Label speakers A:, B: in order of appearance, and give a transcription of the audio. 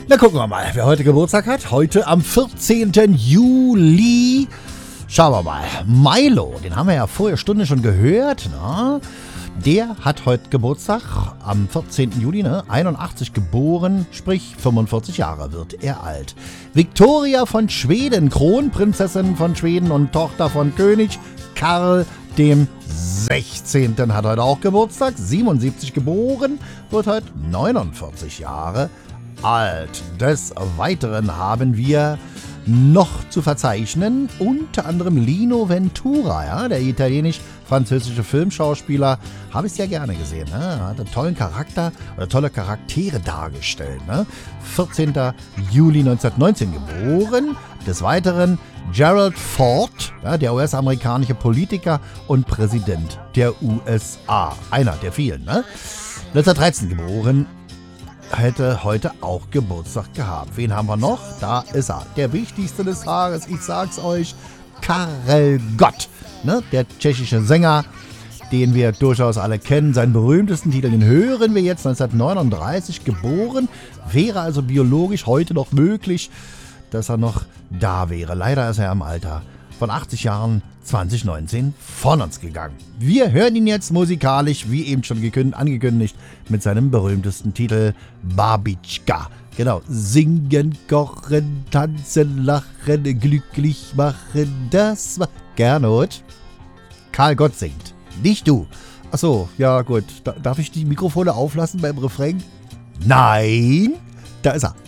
A: Na, gucken wir mal, wer heute Geburtstag hat. Heute am 14. Juli. Schauen wir mal. Milo, den haben wir ja vorher Stunde schon gehört. Na? Der hat heute Geburtstag am 14. Juli, 81 geboren, sprich 45 Jahre wird er alt. Victoria von Schweden, Kronprinzessin von Schweden und Tochter von König Karl dem 16. hat heute auch Geburtstag, 77 geboren, wird heute 49 Jahre alt. Des Weiteren haben wir noch zu verzeichnen, unter anderem Lino Ventura, ja, der italienisch-französische Filmschauspieler, habe ich sehr gerne gesehen, ne? Hat einen tollen Charakter oder tolle Charaktere dargestellt, ne? 14. Juli 1919 geboren. Des Weiteren Gerald Ford, ja, der US-amerikanische Politiker und Präsident der USA, einer der vielen, ne? 1913 geboren. Hätte heute auch Geburtstag gehabt. Wen haben wir noch? Da ist er. Der wichtigste des Tages, ich sag's euch, Karel Gott. Ne? Der tschechische Sänger, den wir durchaus alle kennen. Seinen berühmtesten Titel, den hören wir jetzt, 1939 geboren. Wäre also biologisch heute noch möglich, dass er noch da wäre. Leider ist er im Alter von 80 Jahren 2019 von uns gegangen. Wir hören ihn jetzt musikalisch, wie eben schon angekündigt, mit seinem berühmtesten Titel Babitschka. Genau, singen, kochen, tanzen, lachen, glücklich machen, das war Gernot. Karel Gott singt, nicht du. Achso, ja gut, darf ich die Mikrofone auflassen beim Refrain? Nein, da ist er.